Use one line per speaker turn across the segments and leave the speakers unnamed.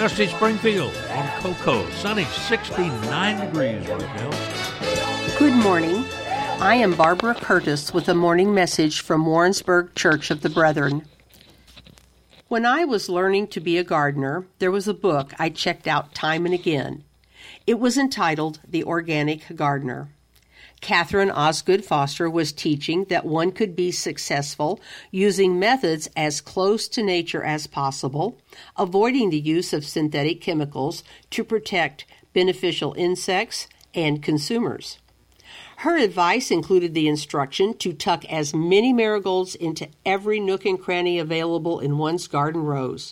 Dusty Springfield on Cocoa. Sunny, 69 degrees right now.
Good morning. I am Barbara Curtis with a morning message from Warrensburg Church of the Brethren. When I was learning to be a gardener, there was a book I checked out time and again. It was entitled The Organic Gardener. Catherine Osgood Foster was teaching that one could be successful using methods as close to nature as possible, avoiding the use of synthetic chemicals to protect beneficial insects and consumers. Her advice included the instruction to tuck as many marigolds into every nook and cranny available in one's garden rows.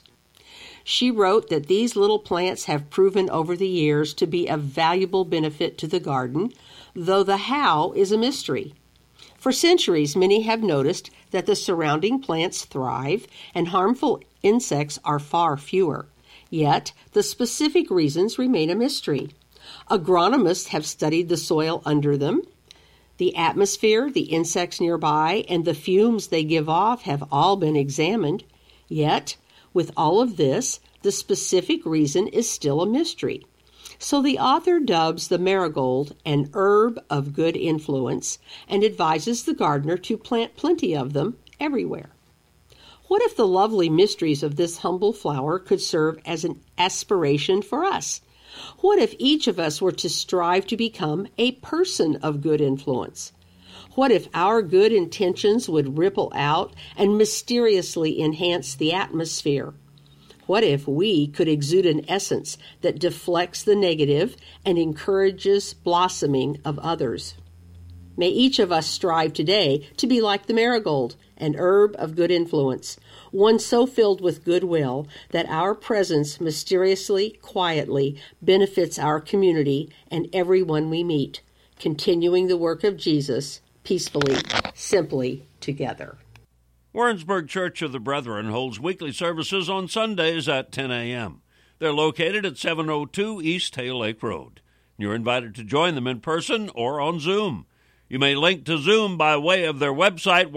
She wrote that these little plants have proven over the years to be a valuable benefit to the garden, though the how is a mystery. For centuries, many have noticed that the surrounding plants thrive and harmful insects are far fewer. Yet, the specific reasons remain a mystery. Agronomists have studied the soil under them. The atmosphere, the insects nearby, and the fumes they give off have all been examined. Yet, with all of this, the specific reason is still a mystery. So the author dubs the marigold an herb of good influence and advises the gardener to plant plenty of them everywhere. What if the lovely mysteries of this humble flower could serve as an aspiration for us? What if each of us were to strive to become a person of good influence? What if our good intentions would ripple out and mysteriously enhance the atmosphere? What if we could exude an essence that deflects the negative and encourages blossoming of others? May each of us strive today to be like the marigold, an herb of good influence, one so filled with goodwill that our presence mysteriously, quietly benefits our community and everyone we meet, continuing the work of Jesus peacefully, simply together.
Warrensburg Church of the Brethren holds weekly services on Sundays at 10 a.m. They're located at 702 East Hale Lake Road. You're invited to join them in person or on Zoom. You may link to Zoom by way of their website,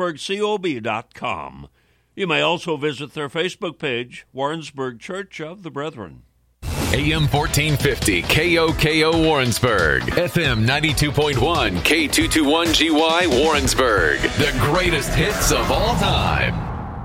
warrensburgcob.com. You may also visit their Facebook page, Warrensburg Church of the Brethren.
AM 1450, KOKO Warrensburg, FM 92.1, K221GY Warrensburg, the greatest hits of all time.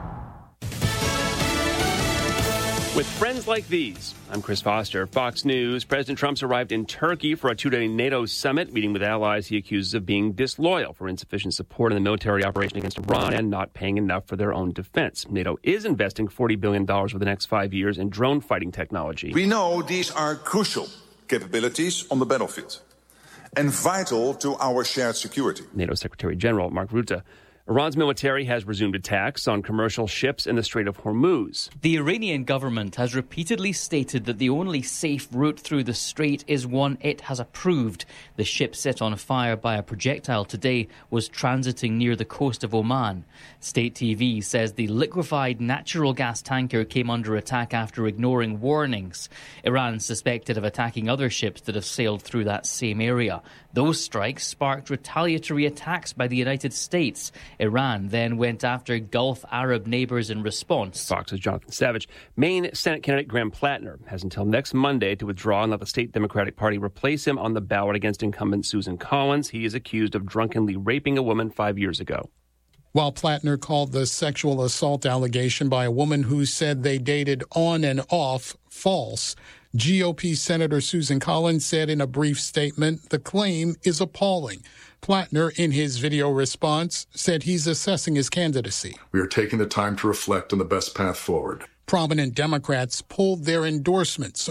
With friends like these, I'm Chris Foster, Fox News. President Trump's arrived in Turkey for a two-day NATO summit, meeting with allies he accuses of being disloyal for insufficient support in the military operation against Iran and not paying enough for their own defense. NATO is investing $40 billion over the next 5 years in drone fighting technology.
We know these are crucial capabilities on the battlefield and vital to our shared security.
NATO Secretary General Mark Rutte. Iran's military has resumed attacks on commercial ships in the Strait of Hormuz.
The Iranian government has repeatedly stated that the only safe route through the strait is one it has approved. The ship set on fire by a projectile today was transiting near the coast of Oman. State TV says the liquefied natural gas tanker came under attack after ignoring warnings. Iran is suspected of attacking other ships that have sailed through that same area. Those strikes sparked retaliatory attacks by the United States. Iran then went after Gulf Arab neighbors in response.
Fox's Jonathan Savage. Maine Senate candidate Graham Plattner has until next Monday to withdraw and let the state Democratic Party replace him on the ballot against incumbent Susan Collins. He is accused of drunkenly raping a woman 5 years ago.
While Plattner called the sexual assault allegation by a woman who said they dated on and off false, GOP Senator Susan Collins said in a brief statement, the claim is appalling. Plattner, in his video response, said he's assessing his candidacy.
We are taking the time to reflect on the best path forward.
Prominent Democrats pulled their endorsements